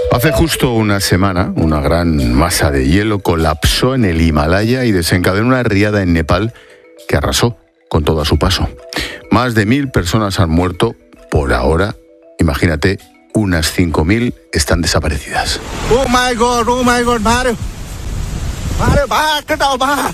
Hace justo una semana, una gran masa de hielo colapsó en el Himalaya y desencadenó una riada en Nepal que arrasó con todo a su paso. Más de 1.000 personas han muerto por ahora. Imagínate, unas 5.000 están desaparecidas. Oh my God, Mario, va.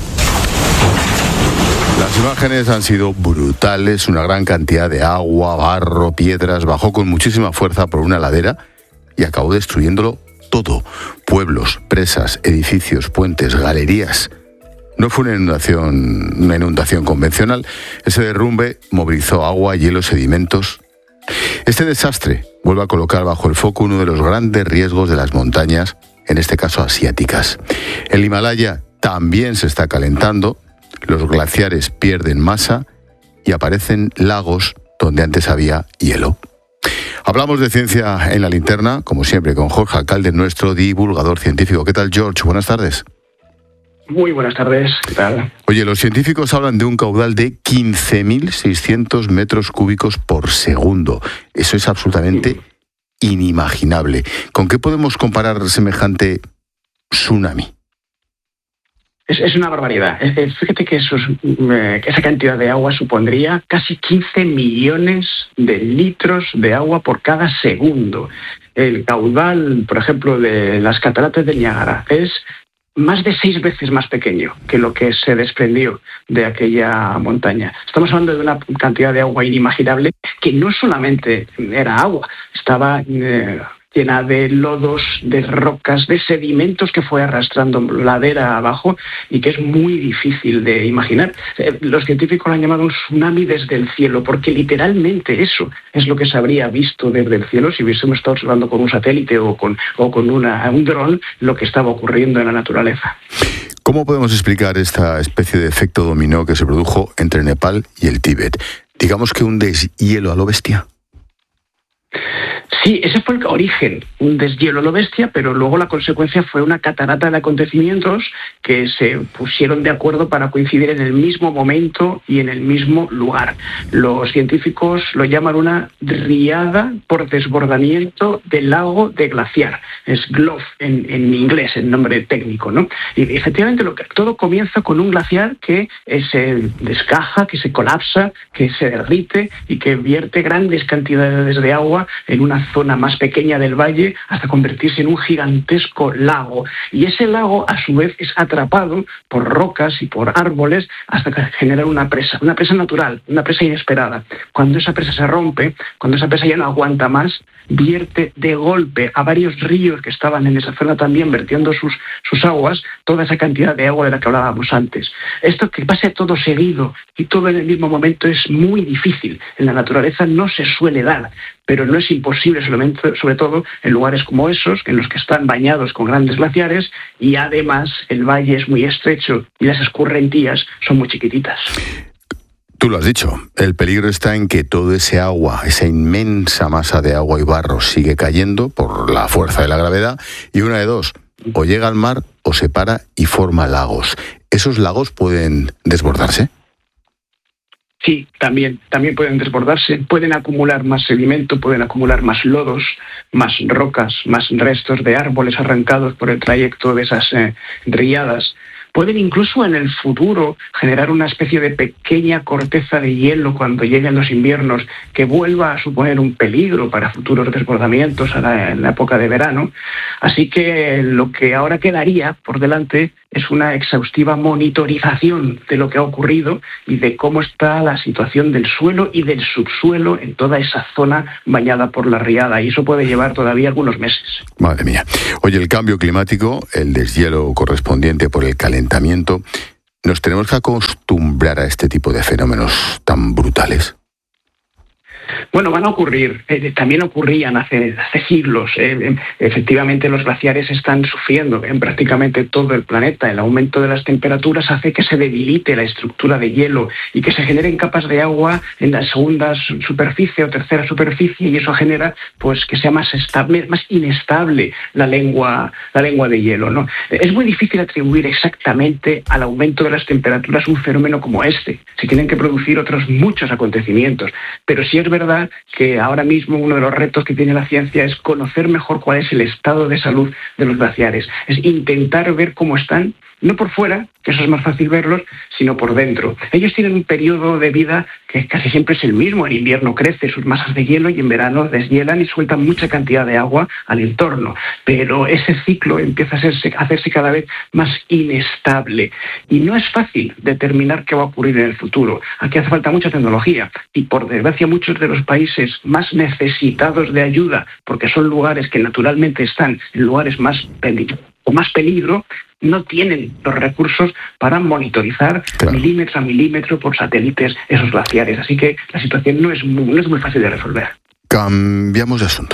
Las imágenes han sido brutales. Una gran cantidad de agua, barro, piedras bajó con muchísima fuerza por una ladera y acabó destruyéndolo todo. Pueblos, presas, edificios, puentes, galerías. No fue una inundación convencional. Ese derrumbe movilizó agua, hielo, sedimentos. Este desastre vuelve a colocar bajo el foco uno de los grandes riesgos de las montañas, en este caso asiáticas. El Himalaya también se está calentando, los glaciares pierden masa y aparecen lagos donde antes había hielo. Hablamos de ciencia en la linterna, como siempre, con Jorge Alcalde, nuestro divulgador científico. ¿Qué tal, George? Buenas tardes. Muy buenas tardes, ¿qué tal? Oye, los científicos hablan de un caudal de 15.600 metros cúbicos por segundo. Eso es absolutamente inimaginable. ¿Con qué podemos comparar semejante tsunami? Es una barbaridad. Fíjate que esa cantidad de agua supondría casi 15 millones de litros de agua por cada segundo. El caudal, por ejemplo, de las cataratas del Niágara es más de 6 veces más pequeño que lo que se desprendió de aquella montaña. Estamos hablando de una cantidad de agua inimaginable que no solamente era agua, estaba llena de lodos, de rocas, de sedimentos que fue arrastrando ladera abajo y que es muy difícil de imaginar. Los científicos lo han llamado un tsunami desde el cielo, porque literalmente eso es lo que se habría visto desde el cielo si hubiésemos estado observando con un satélite o con un dron lo que estaba ocurriendo en la naturaleza. ¿Cómo podemos explicar esta especie de efecto dominó que se produjo entre Nepal y el Tíbet? Digamos que un deshielo a lo bestia. Sí, ese fue el origen, un deshielo a lo bestia, pero luego la consecuencia fue una catarata de acontecimientos que se pusieron de acuerdo para coincidir en el mismo momento y en el mismo lugar. Los científicos lo llaman una riada por desbordamiento del lago de glaciar. Es GLOF en inglés, el nombre técnico, ¿no? Y efectivamente todo comienza con un glaciar que se descaja, que se colapsa, que se derrite y que vierte grandes cantidades de agua en una zona más pequeña del valle hasta convertirse en un gigantesco lago. Y ese lago, a su vez, es atrapado por rocas y por árboles hasta que genera una presa natural, una presa inesperada. Cuando esa presa se rompe, cuando esa presa ya no aguanta más, vierte de golpe a varios ríos que estaban en esa zona también vertiendo sus aguas, toda esa cantidad de agua de la que hablábamos antes. Esto que pase todo seguido y todo en el mismo momento es muy difícil. En la naturaleza no se suele dar, pero no es imposible, sobre todo en lugares como esos, en los que están bañados con grandes glaciares y además el valle es muy estrecho y las escurrentías son muy chiquititas. Tú lo has dicho, el peligro está en que todo ese agua, esa inmensa masa de agua y barro sigue cayendo por la fuerza de la gravedad y una de dos, o llega al mar o se para y forma lagos. ¿Esos lagos pueden desbordarse? Sí, también pueden desbordarse, pueden acumular más sedimento, pueden acumular más lodos, más rocas, más restos de árboles arrancados por el trayecto de esas riadas. Pueden incluso en el futuro generar una especie de pequeña corteza de hielo cuando lleguen los inviernos que vuelva a suponer un peligro para futuros desbordamientos en la época de verano. Así que lo que ahora quedaría por delante es una exhaustiva monitorización de lo que ha ocurrido y de cómo está la situación del suelo y del subsuelo en toda esa zona bañada por la riada. Y eso puede llevar todavía algunos meses. Madre mía. Oye, el cambio climático, el deshielo correspondiente por el calentamiento, ¿nos tenemos que acostumbrar a este tipo de fenómenos tan brutales? Bueno, van a ocurrir, también ocurrían hace siglos. Efectivamente, los glaciares están sufriendo en prácticamente todo el planeta. El aumento de las temperaturas hace que se debilite la estructura de hielo y que se generen capas de agua en la segunda superficie o tercera superficie, y eso genera pues que sea más inestable la lengua de hielo, ¿no? Es muy difícil atribuir exactamente al aumento de las temperaturas un fenómeno como este. Se tienen que producir otros muchos acontecimientos, pero sí es verdad que ahora mismo uno de los retos que tiene la ciencia es conocer mejor cuál es el estado de salud de los glaciares. Es intentar ver cómo están, no por fuera, que eso es más fácil verlos, sino por dentro. Ellos tienen un periodo de vida que casi siempre es el mismo. En invierno crece sus masas de hielo y en verano deshielan y sueltan mucha cantidad de agua al entorno. Pero ese ciclo empieza a hacerse cada vez más inestable. Y no es fácil determinar qué va a ocurrir en el futuro. Aquí hace falta mucha tecnología. Y por desgracia muchos de los países más necesitados de ayuda, porque son lugares que naturalmente están en lugares más peligro, no tienen los recursos para monitorizar milímetro a milímetro por satélites esos glaciares. Así que la situación no es muy fácil de resolver. Cambiamos de asunto.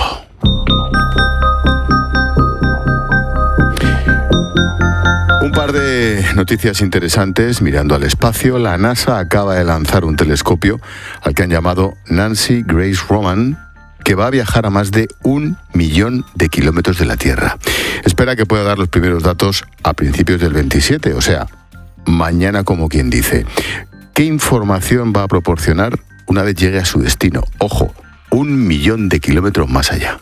Un par de noticias interesantes mirando al espacio. La NASA acaba de lanzar un telescopio al que han llamado Nancy Grace Roman, que va a viajar a más de 1 millón de kilómetros de la Tierra. Espera que pueda dar los primeros datos a principios del 27, o sea, mañana, como quien dice. ¿Qué información va a proporcionar una vez llegue a su destino? Ojo, 1 millón de kilómetros más allá.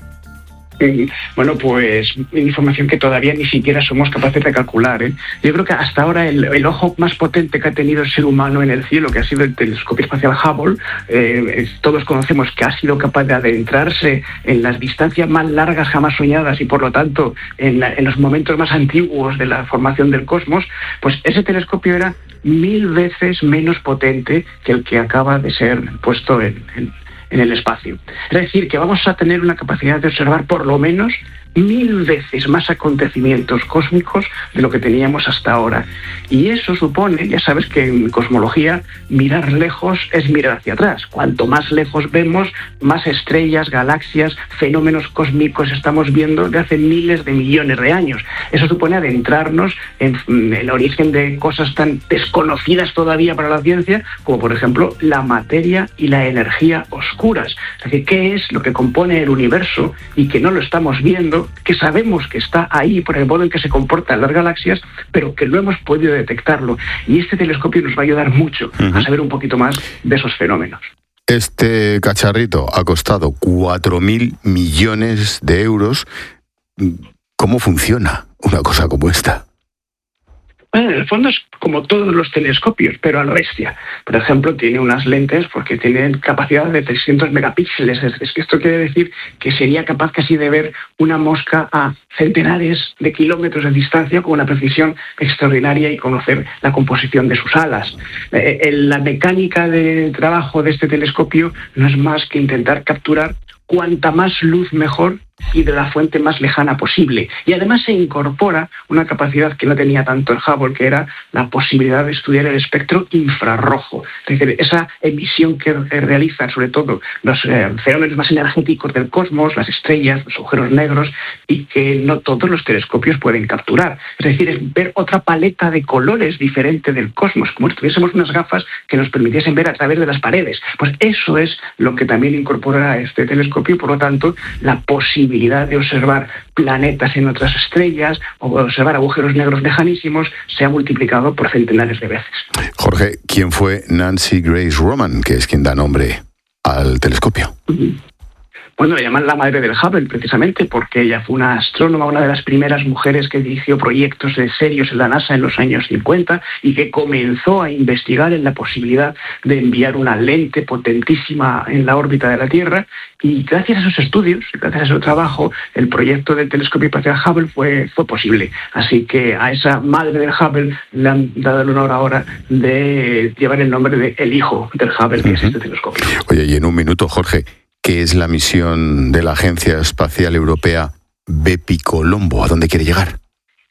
Bueno, pues información que todavía ni siquiera somos capaces de calcular, ¿eh? Yo creo que hasta ahora el ojo más potente que ha tenido el ser humano en el cielo, que ha sido el telescopio espacial Hubble, todos conocemos que ha sido capaz de adentrarse en las distancias más largas jamás soñadas y por lo tanto en los momentos más antiguos de la formación del cosmos. Pues ese telescopio era 1000 veces menos potente que el que acaba de ser puesto en el espacio. Es decir, que vamos a tener una capacidad de observar por lo menos 1000 veces más acontecimientos cósmicos de lo que teníamos hasta ahora. Y eso supone, ya sabes que en cosmología, mirar lejos es mirar hacia atrás. Cuanto más lejos vemos, más estrellas, galaxias, fenómenos cósmicos estamos viendo de hace miles de millones de años. Eso supone adentrarnos en el origen de cosas tan desconocidas todavía para la ciencia, como por ejemplo la materia y la energía oscuras. Es decir, ¿qué es lo que compone el universo y que no lo estamos viendo, que sabemos que está ahí por el modo en que se comportan las galaxias, pero que no hemos podido detectarlo? Y este telescopio nos va a ayudar mucho a saber un poquito más de esos fenómenos. Este cacharrito ha costado 4.000 millones de euros. ¿Cómo funciona una cosa como esta? Bueno, en el fondo es como todos los telescopios, pero a lo bestia. Por ejemplo, tiene unas lentes porque tienen capacidad de 300 megapíxeles. Es que esto quiere decir que sería capaz casi de ver una mosca a centenares de kilómetros de distancia con una precisión extraordinaria y conocer la composición de sus alas. La mecánica de trabajo de este telescopio no es más que intentar capturar cuanta más luz mejor y de la fuente más lejana posible. Y además se incorpora una capacidad que no tenía tanto el Hubble, que era la posibilidad de estudiar el espectro infrarrojo. Es decir, esa emisión que realizan sobre todo los fenómenos más energéticos del cosmos, las estrellas, los agujeros negros, y que no todos los telescopios pueden capturar. Es decir, es ver otra paleta de colores diferente del cosmos, como si tuviésemos unas gafas que nos permitiesen ver a través de las paredes. Pues eso es lo que también incorpora este telescopio, y por lo tanto la posibilidad de observar planetas en otras estrellas o observar agujeros negros lejanísimos se ha multiplicado por centenares de veces. Jorge, ¿quién fue Nancy Grace Roman, que es quien da nombre al telescopio? Bueno, le llaman la madre del Hubble, precisamente, porque ella fue una astrónoma, una de las primeras mujeres que dirigió proyectos serios en la NASA en los años 50 y que comenzó a investigar en la posibilidad de enviar una lente potentísima en la órbita de la Tierra. Y gracias a esos estudios, gracias a su trabajo, el proyecto del telescopio espacial Hubble fue posible. Así que a esa madre del Hubble le han dado el honor ahora de llevar el nombre de el hijo del Hubble, que es este telescopio. Oye, y en un minuto, Jorge, ¿qué es la misión de la Agencia Espacial Europea Bepicolombo? ¿A dónde quiere llegar?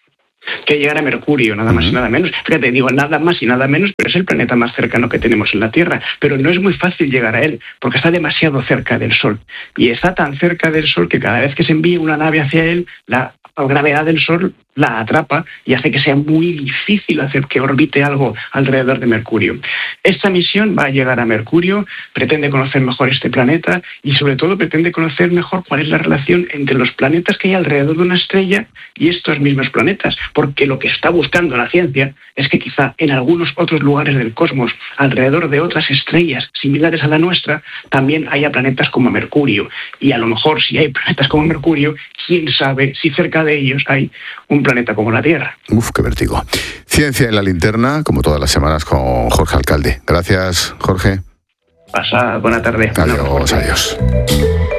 Que llegar a Mercurio, nada más y nada menos. Fíjate, digo nada más y nada menos, pero es el planeta más cercano que tenemos en la Tierra. Pero no es muy fácil llegar a él, porque está demasiado cerca del Sol. Y está tan cerca del Sol que cada vez que se envíe una nave hacia él, la gravedad del Sol la atrapa y hace que sea muy difícil hacer que orbite algo alrededor de Mercurio. Esta misión va a llegar a Mercurio, pretende conocer mejor este planeta y sobre todo pretende conocer mejor cuál es la relación entre los planetas que hay alrededor de una estrella y estos mismos planetas, porque lo que está buscando la ciencia es que quizá en algunos otros lugares del cosmos, alrededor de otras estrellas similares a la nuestra, también haya planetas como Mercurio. Y a lo mejor si hay planetas como Mercurio, quién sabe si cerca de ellos hay un planeta como la Tierra. Uf, qué vértigo. Ciencia en la linterna, como todas las semanas, con Jorge Alcalde. Gracias, Jorge. Pasa, buena tarde. Adiós, adiós.